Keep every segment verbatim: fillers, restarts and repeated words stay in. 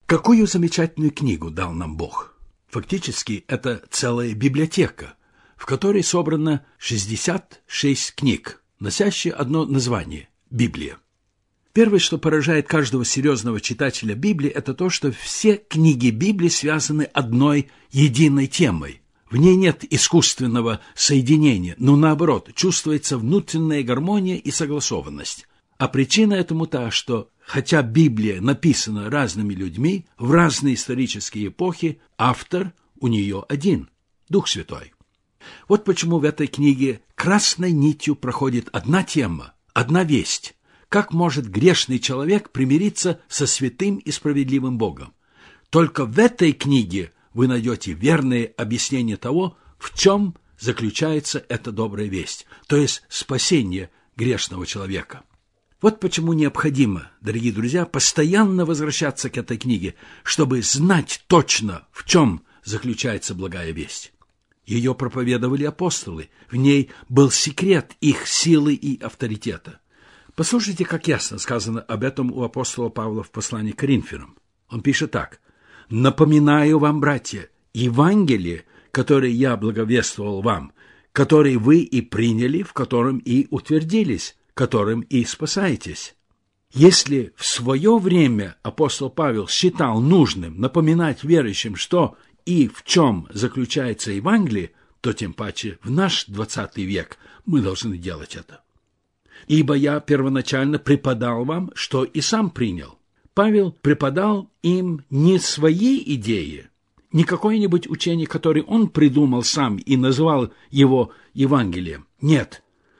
Какую замечательную книгу дал нам Бог? Фактически, это целая библиотека, в которой собрано шестьдесят шесть книг, носящие одно название – Библия. Первое, что поражает каждого серьезного читателя Библии, это то, что все книги Библии связаны одной единой темой. В ней нет искусственного соединения, но наоборот, чувствуется внутренняя гармония и согласованность. А причина этому та, что хотя Библия написана разными людьми в разные исторические эпохи, автор у нее один – Дух Святой. Вот почему в этой книге красной нитью проходит одна тема, одна весть. Как может грешный человек примириться со святым и справедливым Богом? Только в этой книге вы найдете верное объяснение того, в чем заключается эта добрая весть, то есть спасение грешного человека. Вот почему необходимо, дорогие друзья, постоянно возвращаться к этой книге, чтобы знать точно, в чем заключается благая весть. Ее проповедовали апостолы, в ней был секрет их силы и авторитета. Послушайте, как ясно сказано об этом у апостола Павла в послании к Коринфянам. Он пишет так: «Напоминаю вам, братья, Евангелие, которое я благовествовал вам, которое вы и приняли, в котором и утвердились, которым и спасаетесь». Если в свое время апостол Павел считал нужным напоминать верующим, что и в чем заключается Евангелие, то тем паче в наш двадцатый век мы должны делать это. «Ибо я первоначально преподал вам, что и сам принял». Павел преподал им не свои идеи, не какое-нибудь учение, которое он придумал сам и назвал его Евангелием. Нет,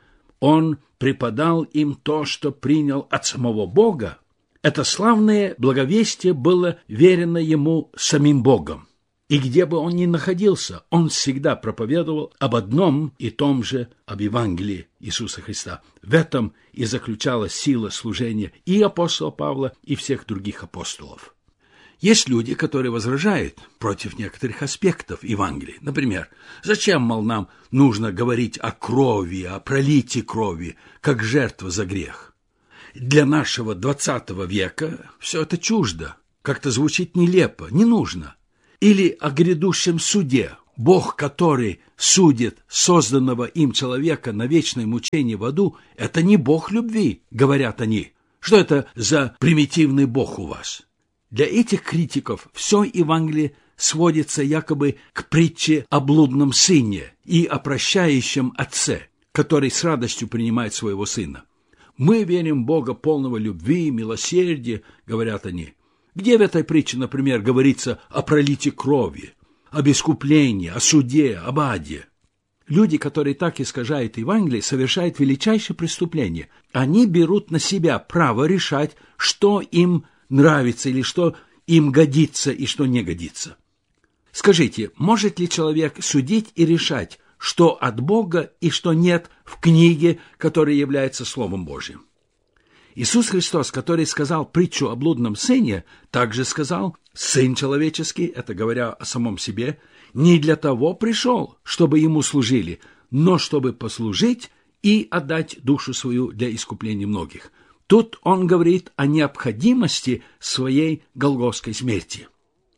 он преподал им то, что принял от самого Бога. Это славное благовестие было верено ему самим Богом. И где бы он ни находился, он всегда проповедовал об одном и том же, об Евангелии Иисуса Христа. В этом и заключалась сила служения и апостола Павла, и всех других апостолов. Есть люди, которые возражают против некоторых аспектов Евангелия. Например, зачем, мол, нам нужно говорить о крови, о пролитии крови, как жертва за грех? Для нашего двадцатого века все это чуждо, как-то звучит нелепо, не нужно. Или о грядущем суде. Бог, который судит созданного им человека на вечное мучение в аду, это не Бог любви, говорят они. Что это за примитивный Бог у вас? Для этих критиков все Евангелие сводится якобы к притче о блудном сыне и о прощающем отце, который с радостью принимает своего сына. «Мы верим в Бога полного любви, милосердия», говорят они. Где в этой притче, например, говорится о пролитии крови, об искуплении, о суде, об аде? Люди, которые так искажают Евангелие, совершают величайшее преступление. Они берут на себя право решать, что им нравится или что им годится и что не годится. Скажите, может ли человек судить и решать, что от Бога и что нет в книге, которая является Словом Божьим? Иисус Христос, который сказал притчу о блудном сыне, также сказал: «Сын человеческий», это говоря о самом себе, «не для того пришел, чтобы ему служили, но чтобы послужить и отдать душу свою для искупления многих». Тут он говорит о необходимости своей голгофской смерти.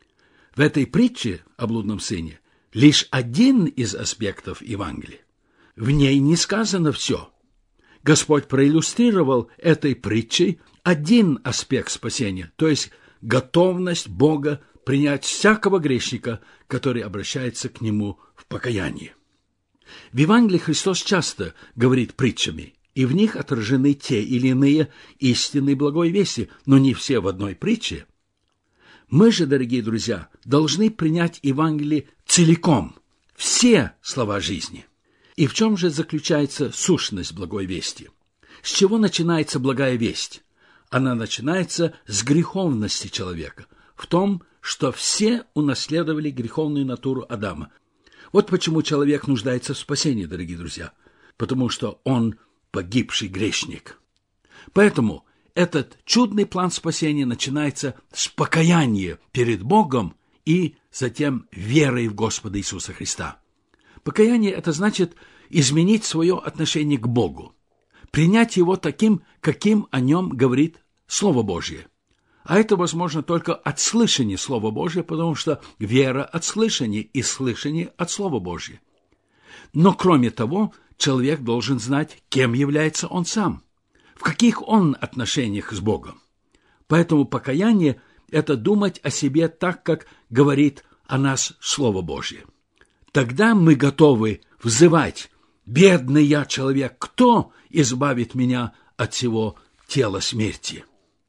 В этой притче о блудном сыне лишь один из аспектов Евангелия. В ней не сказано все. Господь проиллюстрировал этой притчей один аспект спасения, то есть готовность Бога принять всякого грешника, который обращается к Нему в покаянии. В Евангелии Христос часто говорит притчами, и в них отражены те или иные истинные благой вести, но не все в одной притче. Мы же, дорогие друзья, должны принять Евангелие целиком, все слова жизни. И в чем же заключается сущность благой вести? С чего начинается благая весть? Она начинается с греховности человека, в том, что все унаследовали греховную натуру Адама. Вот почему человек нуждается в спасении, дорогие друзья, потому что он погибший грешник. Поэтому этот чудный план спасения начинается с покаяния перед Богом и затем верой в Господа Иисуса Христа. Покаяние – это значит изменить свое отношение к Богу, принять Его таким, каким о Нем говорит Слово Божье. А это возможно только от слышания Слова Божия, потому что вера от слышания и слышание от Слова Божия. Но кроме того, человек должен знать, кем является он сам, в каких он отношениях с Богом. Поэтому покаяние – это думать о себе так, как говорит о нас Слово Божие. Тогда мы готовы взывать: «Бедный я человек, кто избавит меня от всего тела смерти?»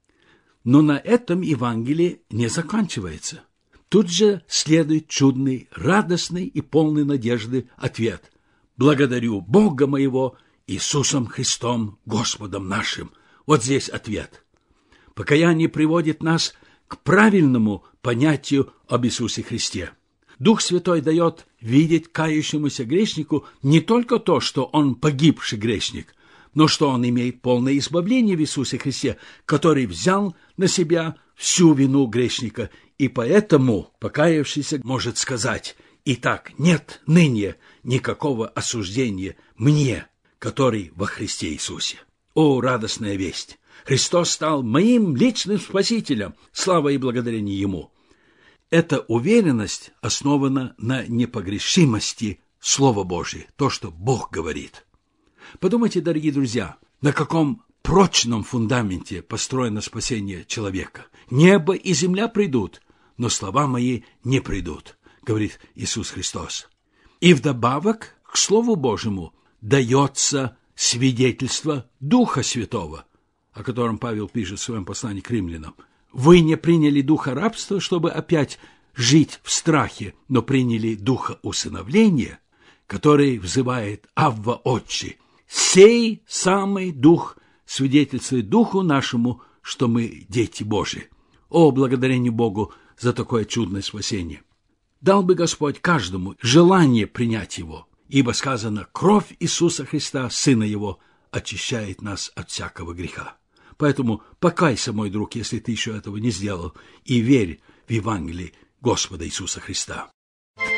Но на этом Евангелие не заканчивается. Тут же следует чудный, радостный и полный надежды ответ: «Благодарю Бога моего Иисусом Христом, Господом нашим». Вот здесь ответ. Покаяние приводит нас к правильному понятию об Иисусе Христе. Дух Святой дает видеть кающемуся грешнику не только то, что он погибший грешник, но что он имеет полное избавление в Иисусе Христе, который взял на себя всю вину грешника, и поэтому покаявшийся может сказать: «Итак, нет ныне никакого осуждения мне, который во Христе Иисусе». О, радостная весть! Христос стал моим личным спасителем, слава и благодарение Ему. Эта уверенность основана на непогрешимости Слова Божия, то, что Бог говорит. Подумайте, дорогие друзья, на каком прочном фундаменте построено спасение человека. Небо и земля придут, но слова мои не придут, говорит Иисус Христос. И вдобавок к Слову Божьему дается свидетельство Духа Святого, о котором Павел пишет в своем послании к римлянам. «Вы не приняли духа рабства, чтобы опять жить в страхе, но приняли духа усыновления, который взывает: Авва, Отче. Сей самый дух свидетельствует духу нашему, что мы дети Божии». О, благодарение Богу за такое чудное спасение! Дал бы Господь каждому желание принять его, ибо сказано: «Кровь Иисуса Христа, Сына Его, очищает нас от всякого греха». Поэтому покайся, мой друг, если ты еще этого не сделал, и верь в Евангелие Господа Иисуса Христа.